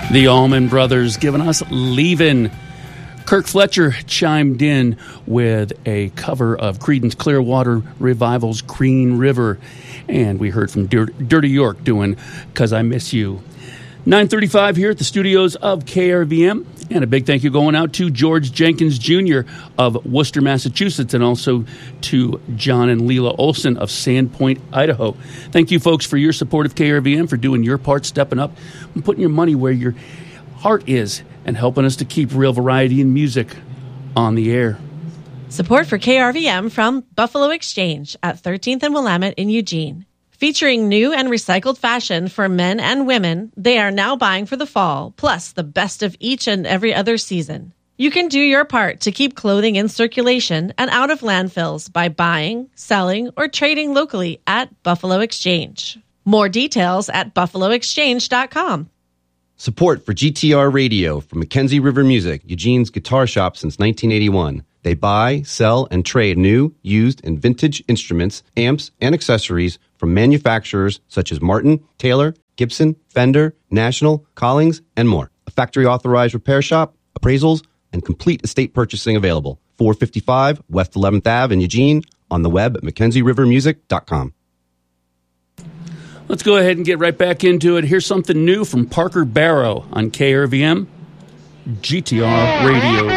The Allman Brothers giving us Leavin'. Kirk Fletcher chimed in with a cover of Creedence Clearwater Revival's Green River. And we heard from Dirty York doing 'Cause I Miss You. 9:35 here at the studios of KRVM. And a big thank you going out to George Jenkins Jr. of Worcester, Massachusetts, and also to John and Leela Olson of Sandpoint, Idaho. Thank you, folks, for your support of KRVM, for doing your part, stepping up, and putting your money where your heart is, and helping us to keep real variety in music on the air. Support for KRVM from Buffalo Exchange at 13th and Willamette in Eugene. Featuring new and recycled fashion for men and women, they are now buying for the fall, plus the best of each and every other season. You can do your part to keep clothing in circulation and out of landfills by buying, selling, or trading locally at Buffalo Exchange. More details at buffaloexchange.com. Support for GTR Radio from Mackenzie River Music, Eugene's guitar shop since 1981. They buy, sell, and trade new, used, and vintage instruments, amps, and accessories from manufacturers such as Martin, Taylor, Gibson, Fender, National, Collings, and more. A factory-authorized repair shop, appraisals, and complete estate purchasing available. 455 West 11th Ave in Eugene, on the web at MackenzieRiverMusic.com. Let's go ahead and get right back into it. Here's something new from Parker Barrow on KRVM, GTR Radio.